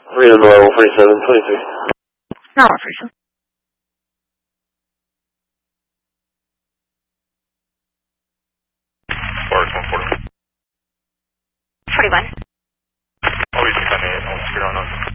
Freedom level 4723. No, official. Forward 140. 41. Oh, he's done it. I'll screw on us.